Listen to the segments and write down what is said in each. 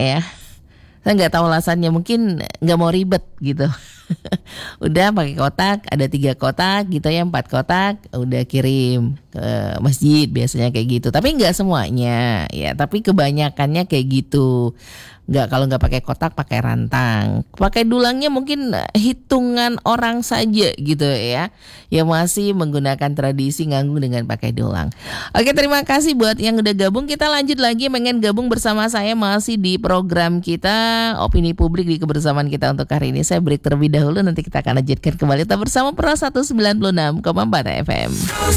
ya. Saya nggak tahu alasannya, mungkin nggak mau ribet gitu. Udah pakai kotak, ada 3 kotak gitu ya, 4 kotak, udah kirim ke masjid biasanya kayak gitu. Tapi nggak semuanya ya, tapi kebanyakannya kayak gitu. Kalau nggak pakai kotak, pakai rantang. Pakai dulangnya mungkin hitungan orang saja gitu ya, yang masih menggunakan tradisi nganggung dengan pakai dulang. Oke, terima kasih buat yang udah gabung. Kita lanjut lagi, pengen gabung bersama saya masih di program kita Opini Publik di kebersamaan kita untuk hari ini. Saya break terlebih dahulu, nanti kita akan lanjutkan kembali. Kita bersama Pro 196,4 FM.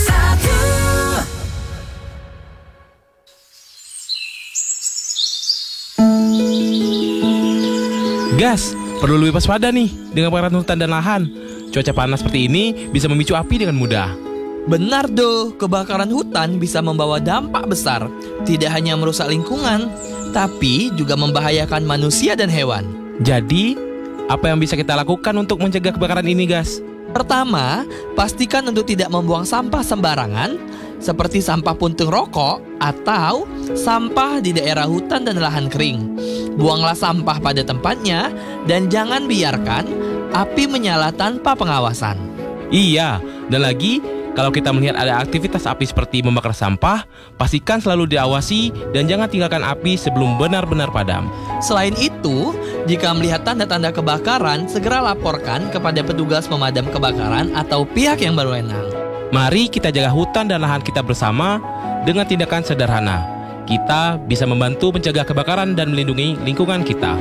Gas, perlu lebih waspada nih dengan kebakaran hutan dan lahan. Cuaca panas seperti ini bisa memicu api dengan mudah. Benar doh, kebakaran hutan bisa membawa dampak besar. Tidak hanya merusak lingkungan, tapi juga membahayakan manusia dan hewan. Jadi, apa yang bisa kita lakukan untuk mencegah kebakaran ini, Gas? Pertama, pastikan untuk tidak membuang sampah sembarangan, seperti sampah puntung rokok atau sampah di daerah hutan dan lahan kering. Buanglah sampah pada tempatnya dan jangan biarkan api menyala tanpa pengawasan. Iya, dan lagi, kalau kita melihat ada aktivitas api seperti membakar sampah, pastikan selalu diawasi dan jangan tinggalkan api sebelum benar-benar padam. Selain itu, jika melihat tanda-tanda kebakaran, segera laporkan kepada petugas pemadam kebakaran atau pihak yang berwenang. Mari kita jaga hutan dan lahan kita bersama dengan tindakan sederhana. Kita bisa membantu mencegah kebakaran dan melindungi lingkungan kita.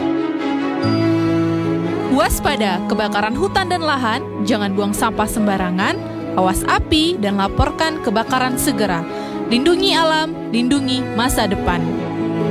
Waspada kebakaran hutan dan lahan, jangan buang sampah sembarangan, awas api dan laporkan kebakaran segera. Lindungi alam, lindungi masa depan.